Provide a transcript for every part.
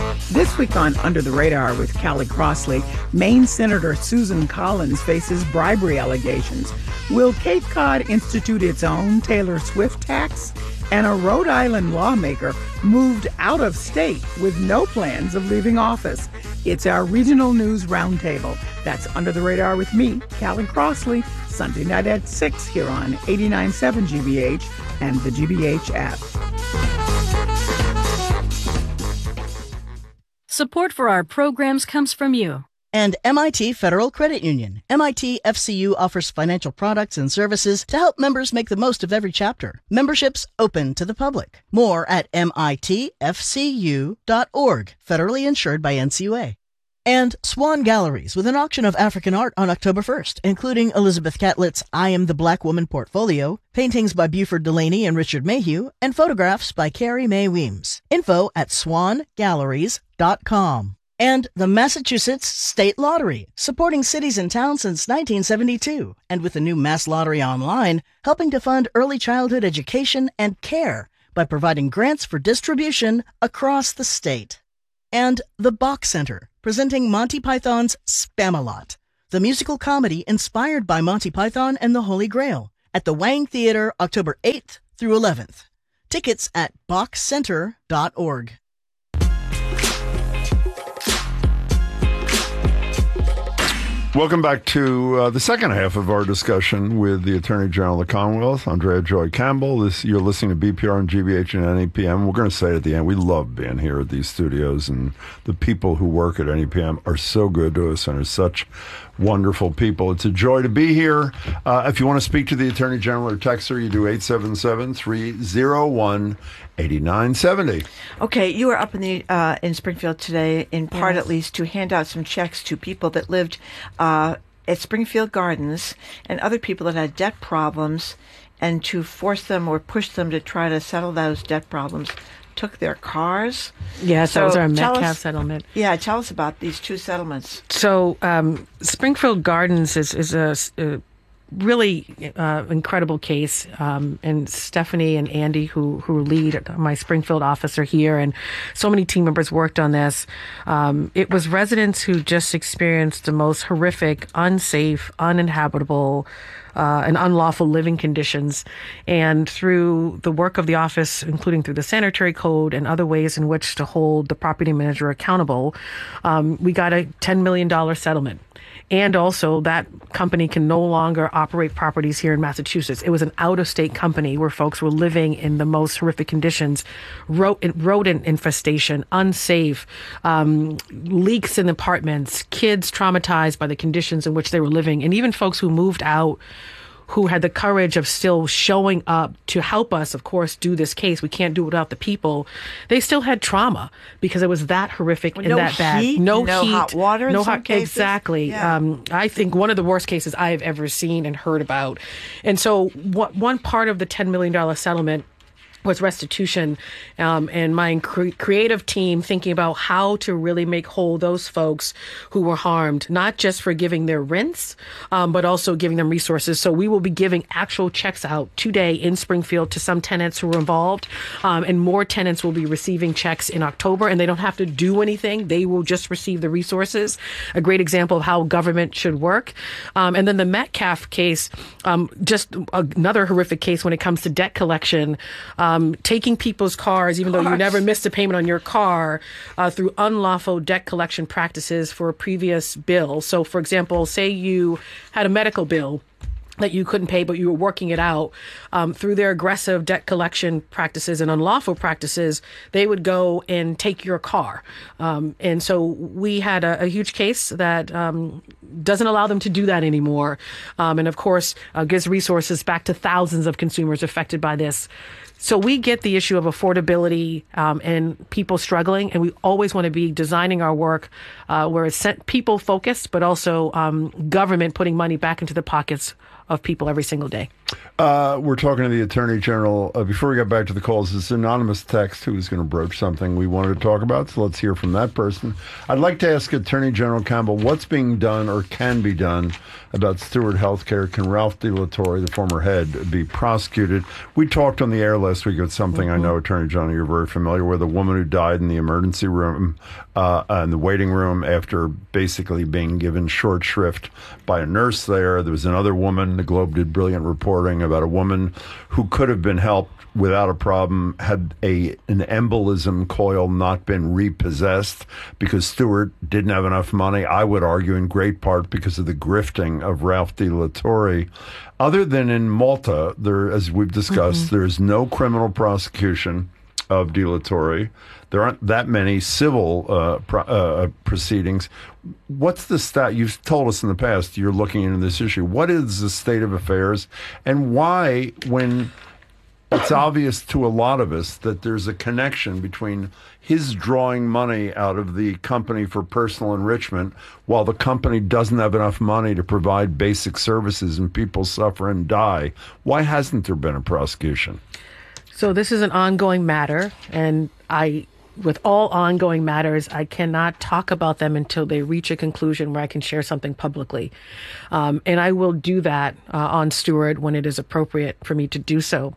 This week on Under the Radar with Callie Crossley, Maine Senator Susan Collins faces bribery allegations. Will Cape Cod institute its own Taylor Swift tax? And a Rhode Island lawmaker moved out of state with no plans of leaving office. It's our regional news roundtable. That's Under the Radar with me, Callie Crossley, Sunday night at 6 here on 89.7 GBH and the GBH app. Support for our programs comes from you. And MIT Federal Credit Union. MIT FCU offers financial products and services to help members make the most of every chapter. Memberships open to the public. More at mitfcu.org, federally insured by NCUA. And Swan Galleries, with an auction of African art on October 1st, including Elizabeth Catlett's I Am the Black Woman portfolio, paintings by Buford Delaney and Richard Mayhew, and photographs by Carrie Mae Weems. Info at swangalleries.com. And the Massachusetts State Lottery, supporting cities and towns since 1972, and with the new Mass Lottery Online, helping to fund early childhood education and care by providing grants for distribution across the state. And the Bach Center, presenting Monty Python's Spamalot, the musical comedy inspired by Monty Python and the Holy Grail, at the Wang Theater October 8th through 11th. Tickets at bachcenter.org. Welcome back to the second half of our discussion with the Attorney General of the Commonwealth, Andrea Joy Campbell. You're listening to BPR and GBH and NEPM. We're going to say at the end, we love being here at these studios, and the people who work at NEPM are so good to us and are such wonderful people. It's a joy to be here. If you want to speak to the Attorney General or text her, you do 877-301-8970. Okay, you were up in Springfield today, in part at least, to hand out some checks to people that lived at Springfield Gardens and other people that had debt problems, and to force them or push them to try to settle those debt problems. Took their cars. Yes, that was our Metcalf settlement. Yeah, tell us about these two settlements. So Springfield Gardens is a really incredible case, and Stephanie and Andy, who lead my Springfield office, are here, and so many team members worked on this. It was residents who just experienced the most horrific, unsafe, uninhabitable, and unlawful living conditions. And through the work of the office, including through the sanitary code and other ways in which to hold the property manager accountable, we got a $10 million settlement. And also, that company can no longer operate properties here in Massachusetts. It was an out-of-state company where folks were living in the most horrific conditions, rodent infestation, unsafe, leaks in apartments, kids traumatized by the conditions in which they were living, and even folks who moved out who had the courage of still showing up to help us, of course, do this case. We can't do it without the people. They still had trauma because it was that horrific and that bad. No heat, hot water in some cases. Exactly. Yeah. I think one of the worst cases I have ever seen and heard about. And so one part of the $10 million settlement was restitution, and my creative team thinking about how to really make whole those folks who were harmed, not just for giving their rents, but also giving them resources. So we will be giving actual checks out today in Springfield to some tenants who were involved, and more tenants will be receiving checks in October, and they don't have to do anything. They will just receive the resources. A great example of how government should work. And then the Metcalf case, just another horrific case when it comes to debt collection. Taking people's cars, even though you never missed a payment on your car, through unlawful debt collection practices for a previous bill. So, for example, say you had a medical bill that you couldn't pay, but you were working it out, through their aggressive debt collection practices and unlawful practices, they would go and take your car. And so we had a huge case that doesn't allow them to do that anymore. And of course, gives resources back to thousands of consumers affected by this. So we get the issue of affordability and people struggling, and we always want to be designing our work where it's people focused, but also government putting money back into the pockets of people every single day. We're talking to the Attorney General. Before we get back to the calls, this anonymous text who was going to broach something we wanted to talk about, so let's hear from that person. I'd like to ask Attorney General Campbell what's being done or can be done about Steward Healthcare. Can Ralph DeLatorre, the former head, be prosecuted? We talked on the air last week about something I know, Attorney General, you're very familiar with, a woman who died in the emergency room, in the waiting room after basically being given short shrift by a nurse there. There was another woman, the Globe did brilliant reporting about a woman who could have been helped without a problem had an embolism coil not been repossessed because Stewart didn't have enough money, I would argue in great part because of the grifting of Ralph DeLatorre. Other than in Malta, there, as we've discussed, there is no criminal prosecution of DeLatorre. There aren't that many civil proceedings. What's the stat? You've told us in the past you're looking into this issue. What is the state of affairs, and why, when it's obvious to a lot of us that there's a connection between his drawing money out of the company for personal enrichment while the company doesn't have enough money to provide basic services and people suffer and die? Why hasn't there been a prosecution? So this is an ongoing matter, and with all ongoing matters, I cannot talk about them until they reach a conclusion where I can share something publicly. And I will do that on Steward when it is appropriate for me to do so.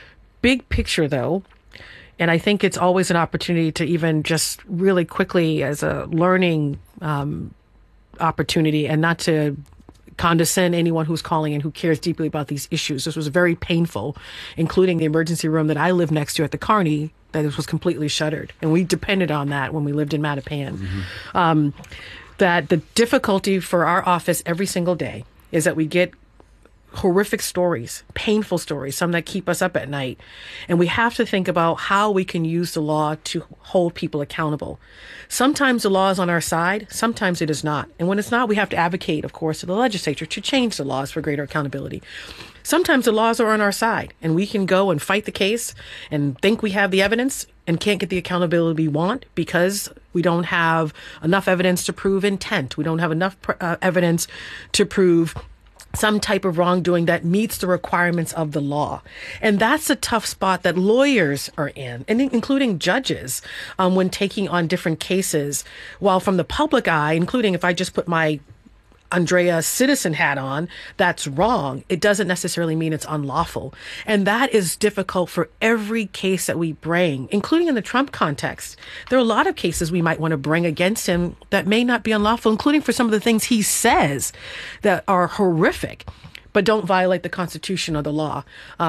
Big picture, though, and I think it's always an opportunity to even just really quickly as a learning opportunity and not to condescend anyone who's calling in who cares deeply about these issues. This was very painful, including the emergency room that I live next to at the Carney, that it was completely shuttered. And we depended on that when we lived in Mattapan. That the difficulty for our office every single day is that we get horrific stories, painful stories, some that keep us up at night. And we have to think about how we can use the law to hold people accountable. Sometimes the law is on our side, sometimes it is not. And when it's not, we have to advocate, of course, to the legislature to change the laws for greater accountability. Sometimes the laws are on our side and we can go and fight the case and think we have the evidence and can't get the accountability we want because we don't have enough evidence to prove intent. We don't have enough evidence to prove some type of wrongdoing that meets the requirements of the law. And that's a tough spot that lawyers are in, and including judges, when taking on different cases. While from the public eye, including if I just put my Andrea citizen hat on, that's wrong. It doesn't necessarily mean it's unlawful. And that is difficult for every case that we bring, including in the Trump context. There are a lot of cases we might want to bring against him that may not be unlawful, including for some of the things he says that are horrific, but don't violate the Constitution or the law.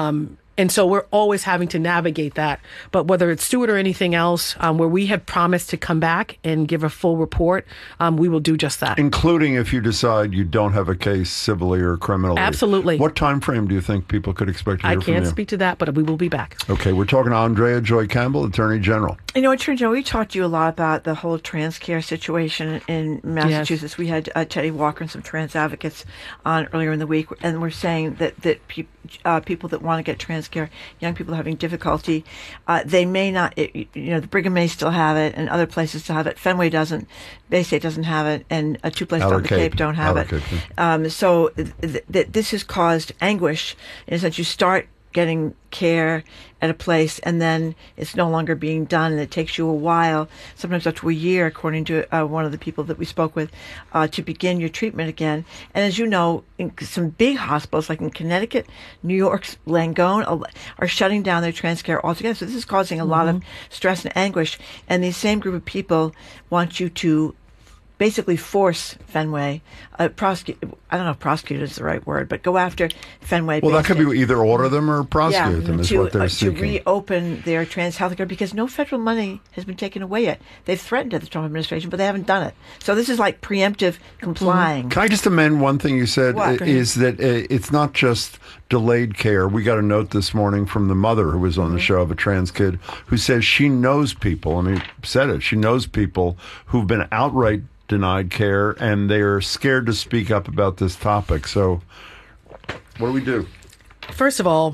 And so we're always having to navigate that. But whether it's Stewart or anything else, where we have promised to come back and give a full report, we will do just that. Including if you decide you don't have a case civilly or criminally. Absolutely. What time frame do you think people could expect to hear from you? I can't speak to that, but we will be back. Okay, we're talking to Andrea Joy Campbell, Attorney General. You know, Attorney General, we talked to you a lot about the whole trans care situation in Massachusetts. Yes. We had Teddy Walker and some trans advocates on earlier in the week, and we're saying that people that want to get trans care, young people having difficulty, they may not, the Brigham may still have it and other places still have it. Fenway doesn't, Bay State doesn't have it, and two places on the Cape don't have it. So this has caused anguish in a sense. You start getting care at a place and then it's no longer being done, and it takes you a while, sometimes up to a year, according to one of the people that we spoke with, to begin your treatment again. And as you know, in some big hospitals like in Connecticut, New York's Langone are shutting down their trans care altogether. So this is causing a lot of stress and anguish, and these same group of people want you to basically force Fenway, prosecute. I don't know if prosecute is the right word, but go after Fenway. Well, that could be either order them or prosecute them is what they're seeking. To reopen their trans health care, because no federal money has been taken away yet. They've threatened it, the Trump administration, but they haven't done it. So this is like preemptive complying. Can I just amend one thing you said? Is that it's not just delayed care. We got a note this morning from the mother who was on the show of a trans kid who says she knows people. I mean, said it. She knows people who've been outright denied care, and they're scared to speak up about this topic. So what do we do? First of all,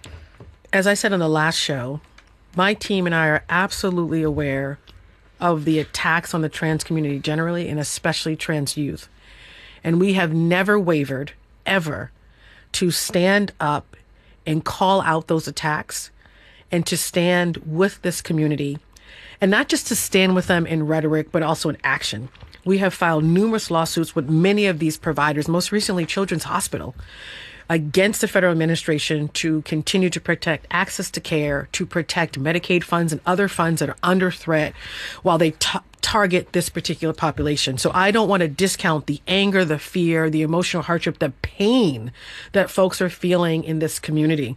as I said on the last show, my team and I are absolutely aware of the attacks on the trans community generally, and especially trans youth. And we have never wavered, ever, to stand up and call out those attacks and to stand with this community, and not just to stand with them in rhetoric, but also in action. We have filed numerous lawsuits with many of these providers, most recently Children's Hospital, against the federal administration to continue to protect access to care, to protect Medicaid funds and other funds that are under threat while they target this particular population. So I don't want to discount the anger, the fear, the emotional hardship, the pain that folks are feeling in this community.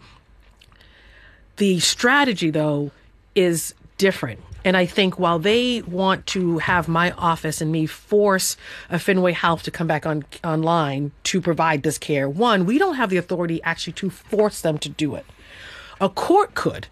The strategy, though, is different. And I think while they want to have my office and me force a Fenway Health to come back online to provide this care, one, we don't have the authority actually to force them to do it. A court could.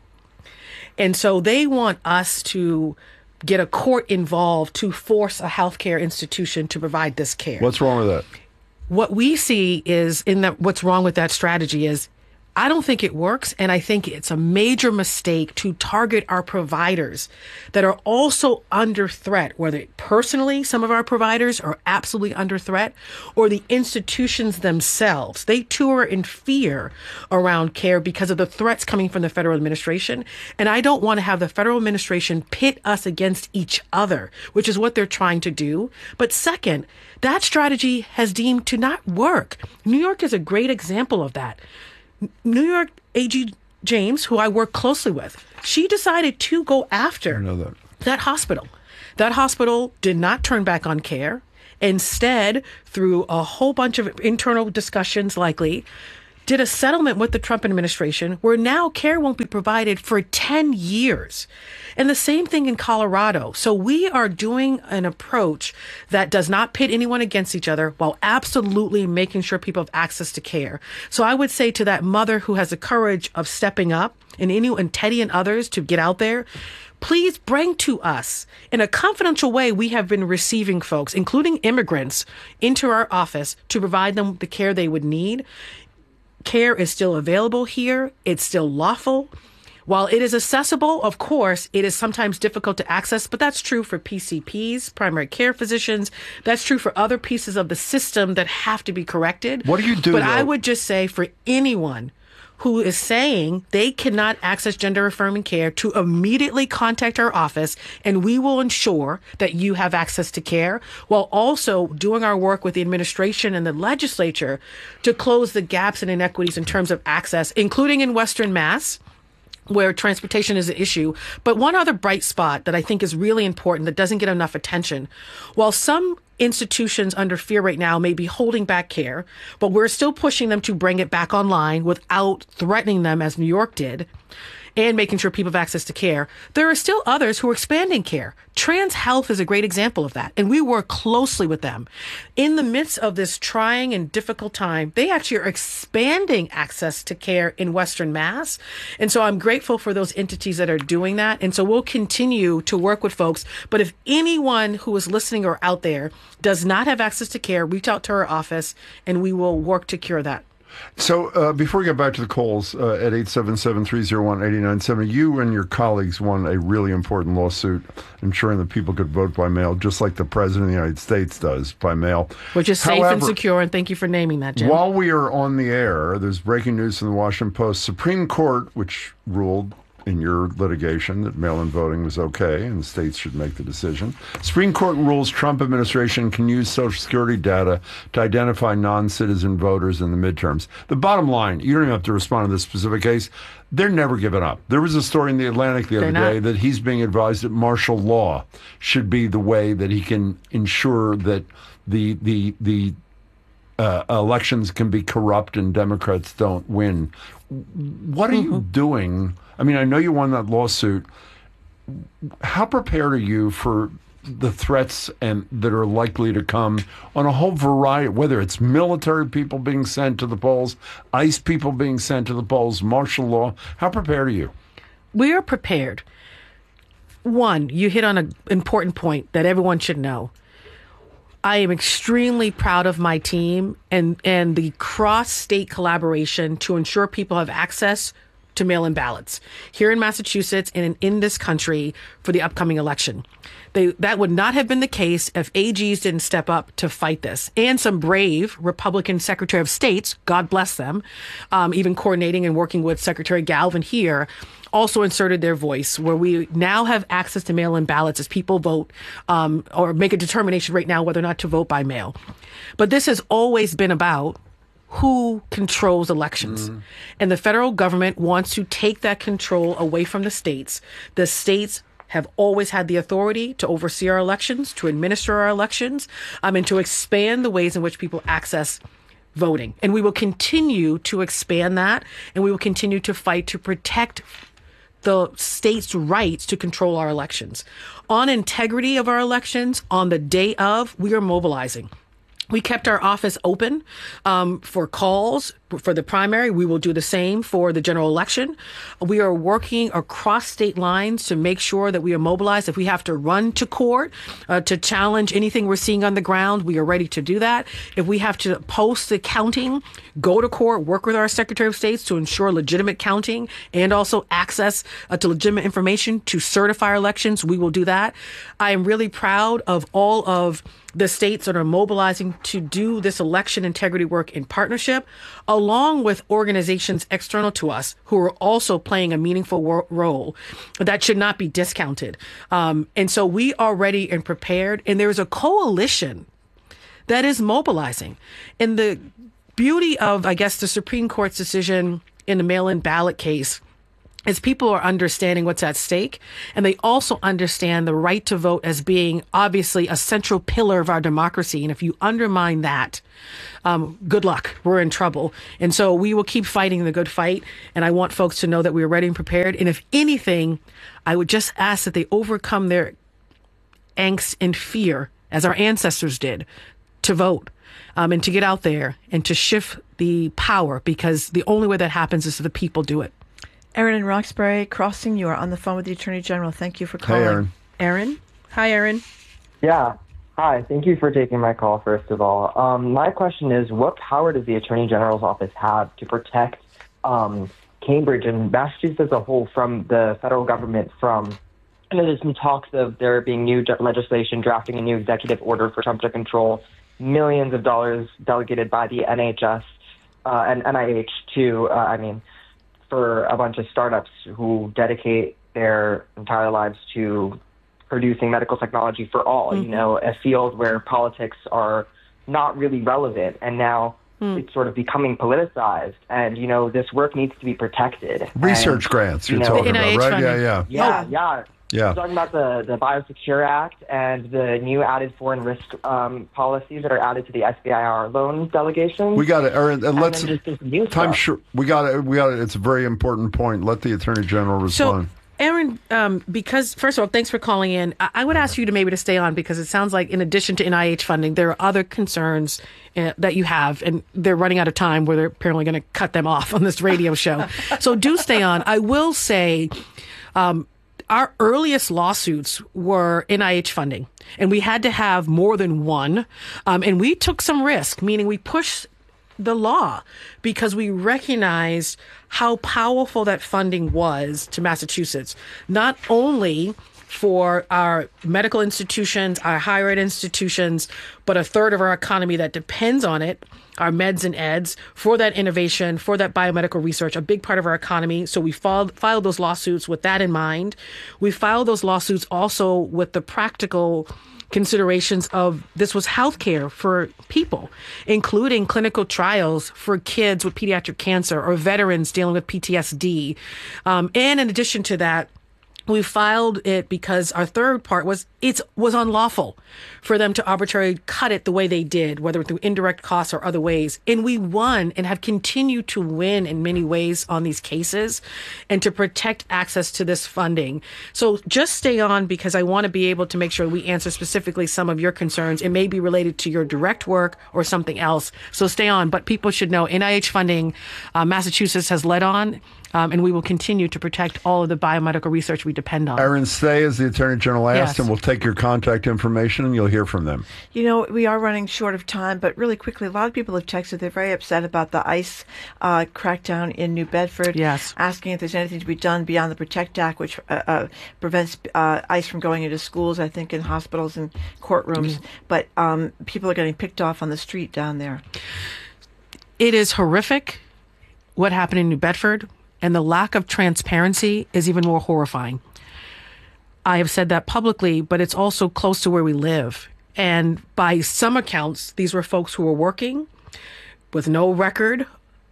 And so they want us to get a court involved to force a healthcare institution to provide this care. What's wrong with that? What we see is what's wrong with that strategy is I don't think it works, and I think it's a major mistake to target our providers that are also under threat, whether personally some of our providers are absolutely under threat, or the institutions themselves. They too are in fear around care because of the threats coming from the federal administration, and I don't want to have the federal administration pit us against each other, which is what they're trying to do. But second, that strategy has deemed to not work. New York is a great example of that. New York AG James, who I work closely with, she decided to go after that hospital. That hospital did not turn back on care. Instead, through a whole bunch of internal discussions, likely, did a settlement with the Trump administration where now care won't be provided for 10 years. And the same thing in Colorado. So we are doing an approach that does not pit anyone against each other while absolutely making sure people have access to care. So I would say to that mother who has the courage of stepping up and Teddy and others to get out there, please bring to us in a confidential way. We have been receiving folks, including immigrants, into our office to provide them the care they would need. Care is still available here. It's still lawful. While it is accessible, of course, it is sometimes difficult to access, but that's true for PCPs, primary care physicians. That's true for other pieces of the system that have to be corrected. What do you do, But I would just say for anyone who is saying they cannot access gender-affirming care to immediately contact our office, and we will ensure that you have access to care, while also doing our work with the administration and the legislature to close the gaps and inequities in terms of access, including in Western Mass, where transportation is an issue. But one other bright spot that I think is really important that doesn't get enough attention, while some institutions under fear right now may be holding back care, but we're still pushing them to bring it back online without threatening them as New York did, and making sure people have access to care. There are still others who are expanding care. Trans Health is a great example of that, and we work closely with them. In the midst of this trying and difficult time, they actually are expanding access to care in Western Mass. And so I'm grateful for those entities that are doing that. And so we'll continue to work with folks. But if anyone who is listening or out there does not have access to care, reach out to our office, and we will work to cure that. So before we get back to the calls, at 877-301-8970, you and your colleagues won a really important lawsuit ensuring that people could vote by mail, just like the President of the United States does by mail. Which is safe and secure, and thank you for naming that, Jim. While we are on the air, there's breaking news from the Washington Post. Supreme Court, which ruled in your litigation that mail-in voting was okay and states should make the decision. Supreme Court rules Trump administration can use Social Security data to identify non-citizen voters in the midterms. The bottom line, you don't even have to respond to this specific case, they're never giving up. There was a story in The Atlantic the other day that he's being advised that martial law should be the way that he can ensure that the elections can be corrupt and Democrats don't win. What are you doing? I mean, I know you won that lawsuit. How prepared are you for the threats that are likely to come on a whole variety, whether it's military people being sent to the polls, ICE people being sent to the polls, martial law? How prepared are you? We are prepared. One, you hit on an important point that everyone should know. I am extremely proud of my team and the cross-state collaboration to ensure people have access to mail-in ballots here in Massachusetts and in this country for the upcoming election. That would not have been the case if AGs didn't step up to fight this. And some brave Republican Secretary of States, God bless them, even coordinating and working with Secretary Galvin here, also inserted their voice, where we now have access to mail-in ballots as people vote or make a determination right now whether or not to vote by mail. But this has always been about who controls elections. And the federal government wants to take that control away from the states. The states have always had the authority to oversee our elections, to administer our elections, and to expand the ways in which people access voting. And we will continue to expand that, and we will continue to fight to protect the state's rights to control our elections. On integrity of our elections, on the day of, we are mobilizing. We kept our office open for calls for the primary. We will do the same for the general election. We are working across state lines to make sure that we are mobilized. If we have to run to court to challenge anything we're seeing on the ground, we are ready to do that. If we have to post the counting, go to court, work with our Secretary of States to ensure legitimate counting and also access to legitimate information to certify our elections, we will do that. I am really proud of all of the states that are mobilizing to do this election integrity work in partnership, along with organizations external to us who are also playing a meaningful role that should not be discounted. And so we are ready and prepared, and there is a coalition that is mobilizing. And the beauty of, I guess, the Supreme Court's decision in the mail-in ballot case is people are understanding what's at stake, and they also understand the right to vote as being obviously a central pillar of our democracy. And if you undermine that, good luck. We're in trouble. And so we will keep fighting the good fight. And I want folks to know that we are ready and prepared. And if anything, I would just ask that they overcome their angst and fear, as our ancestors did, to vote. And to get out there and to shift the power, because the only way that happens is if the people do it. Aaron in Roxbury Crossing, you are on the phone with the Attorney General. Thank you for calling. Hey, Aaron. Aaron? Hi, Aaron. Yeah. Hi. Thank you for taking my call, first of all. My question is, what power does the Attorney General's office have to protect Cambridge and Massachusetts as a whole from the federal government from, I know there's some talks of there being new legislation, drafting a new executive order for Trump to control millions of dollars delegated by the NHS and NIH to, for a bunch of startups who dedicate their entire lives to producing medical technology for all, a field where politics are not really relevant. And now it's sort of becoming politicized. And, this work needs to be protected. Research grants you're talking about, right? Funding. Yeah. We're talking about the Biosecure Act and the new added foreign risk policies that are added to the SBIR loan delegation. We got it, Aaron. And let's time sure. We got it. It's a very important point. Let the Attorney General respond. So, Aaron, because first of all, thanks for calling in. I would ask you to stay on, because it sounds like in addition to NIH funding, there are other concerns that you have, and they're running out of time where they're apparently going to cut them off on this radio show. So do stay on. I will say, our earliest lawsuits were NIH funding, and we had to have more than one. And we took some risk, meaning we pushed the law because we recognized how powerful that funding was to Massachusetts, not only for our medical institutions, our higher ed institutions, but a third of our economy that depends on it, our meds and eds, for that innovation, for that biomedical research, a big part of our economy. So we filed those lawsuits with that in mind. We filed those lawsuits also with the practical considerations of this was healthcare for people, including clinical trials for kids with pediatric cancer or veterans dealing with PTSD. And in addition to that, we filed it because our third part was it was unlawful for them to arbitrarily cut it the way they did, whether through indirect costs or other ways. And we won and have continued to win in many ways on these cases and to protect access to this funding. So just stay on, because I want to be able to make sure we answer specifically some of your concerns. It may be related to your direct work or something else. So stay on. But people should know NIH funding, Massachusetts has led on, And we will continue to protect all of the biomedical research we depend on. Erin Stay, as the Attorney General asked, Yes. and we'll take your contact information and you'll hear from them. You know, we are running short of time, but really quickly, a lot of people have texted. They're very upset about the ICE crackdown in New Bedford. Yes. Asking if there's anything to be done beyond the PROTECT Act, which prevents ICE from going into schools, I think, in hospitals and courtrooms. But people are getting picked off on the street down there. It is horrific what happened in New Bedford, and the lack of transparency is even more horrifying. I have said that publicly, but it's also close to where we live. And by some accounts, these were folks who were working with no record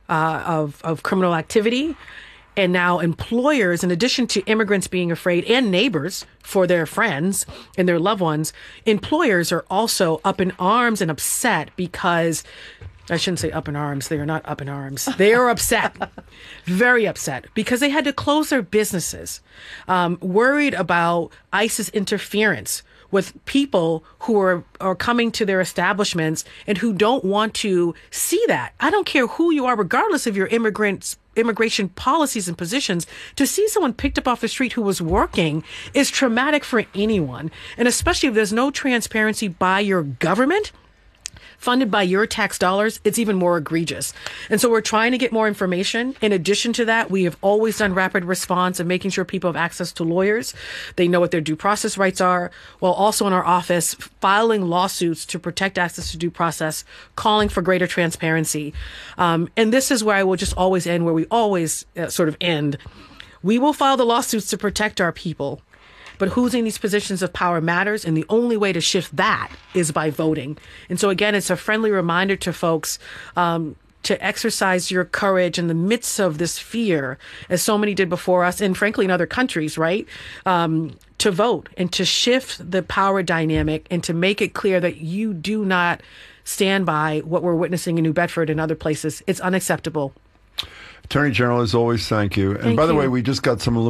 of criminal activity. And now employers, in addition to immigrants being afraid and neighbors for their friends and their loved ones, employers are also up in arms and upset because I shouldn't say up in arms. They are not up in arms. They are upset, very upset, because they had to close their businesses, worried about ICE's interference with people who are coming to their establishments and who don't want to see that. I don't care who you are, regardless of your immigration policies and positions. To see someone picked up off the street who was working is traumatic for anyone. And especially if there's no transparency by your government, funded by your tax dollars, it's even more egregious. And so we're trying to get more information. In addition to that, we have always done rapid response and making sure people have access to lawyers. They know what their due process rights are, while also in our office filing lawsuits to protect access to due process, calling for greater transparency. And this is where I will just always end, where we always sort of end. We will file the lawsuits to protect our people. But who's in these positions of power matters, and the only way to shift that is by voting. And so, again, it's a friendly reminder to folks to exercise your courage in the midst of this fear, as so many did before us, and frankly in other countries, right? To vote and to shift the power dynamic and to make it clear that you do not stand by what we're witnessing in New Bedford and other places. It's unacceptable. Attorney General, as always, thank you. And by the way, we just got some